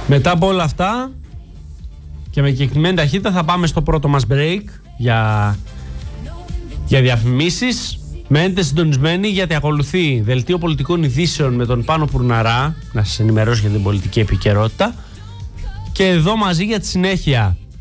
Μετά από όλα αυτά και με κεκριμένη ταχύτητα θα πάμε στο πρώτο μας break για διαφημίσεις. Μένετε συντονισμένοι γιατί ακολουθεί δελτίο πολιτικών ειδήσεων με τον Πάνο Πουρναρά να σας ενημερώσει για την πολιτική επικαιρότητα και εδώ μαζί για τη συνέχεια